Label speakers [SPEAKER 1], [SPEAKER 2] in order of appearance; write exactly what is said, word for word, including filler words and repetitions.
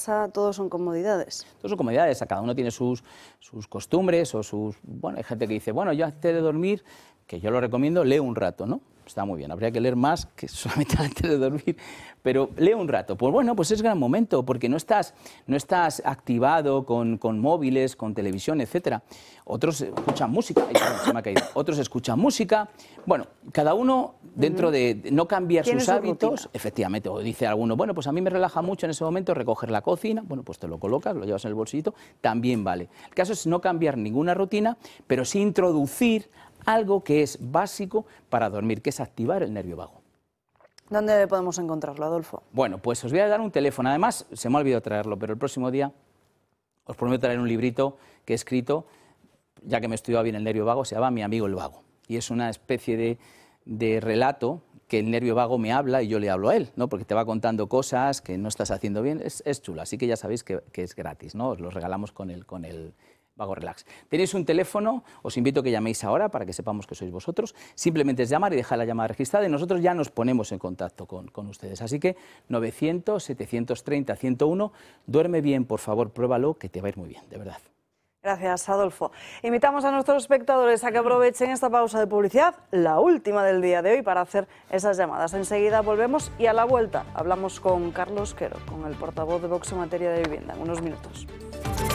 [SPEAKER 1] casa todo son comodidades.
[SPEAKER 2] Todo son comodidades, cada uno tiene sus, sus costumbres o sus... Bueno, hay gente que dice, bueno, yo antes de dormir, que yo lo recomiendo, leo un rato, ¿no? Está muy bien, habría que leer más que solamente antes de dormir, pero lee un rato. Pues bueno, pues es gran momento, porque no estás, no estás activado con, con móviles, con televisión, etcétera. Otros escuchan música, ay, perdón, se me ha caído. Otros escuchan música. Bueno, cada uno dentro de no cambiar sus hábitos, su efectivamente, o dice alguno, bueno, pues a mí me relaja mucho en ese momento recoger la cocina, bueno, pues te lo colocas, lo llevas en el bolsillito, también vale. El caso es no cambiar ninguna rutina, pero sí introducir algo que es básico para dormir, que es activar el nervio vago.
[SPEAKER 1] ¿Dónde podemos encontrarlo, Adolfo?
[SPEAKER 2] Bueno, pues os voy a dar un teléfono. Además, se me ha olvidado traerlo, pero el próximo día os prometo traer un librito que he escrito, ya que me he estudiado bien el nervio vago, se llama Mi amigo el vago. Y es una especie de, de relato que el nervio vago me habla y yo le hablo a él, ¿no? Porque te va contando cosas que no estás haciendo bien. Es, es chulo, así que ya sabéis que, que es gratis, ¿no? Os lo regalamos con el... Con el Vago Relax. Tenéis un teléfono, os invito a que llaméis ahora para que sepamos que sois vosotros. Simplemente es llamar y dejar la llamada registrada y nosotros ya nos ponemos en contacto con, con ustedes. Así que novecientos, setecientos treinta, ciento uno, duerme bien, por favor, pruébalo, que te va a ir muy bien, de verdad.
[SPEAKER 1] Gracias, Adolfo. Invitamos a nuestros espectadores a que aprovechen esta pausa de publicidad, la última del día de hoy, para hacer esas llamadas. Enseguida volvemos y a la vuelta hablamos con Carlos Quero, con el portavoz de Vox en materia de vivienda, en unos minutos.